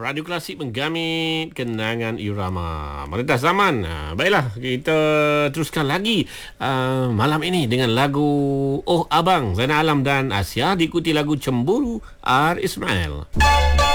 Radio Klasik menggamit kenangan irama merentas zaman. Baiklah, kita teruskan lagi malam ini dengan lagu Oh Abang, Zainal Alam dan Asia, diikuti lagu Cemburu R. Ismail.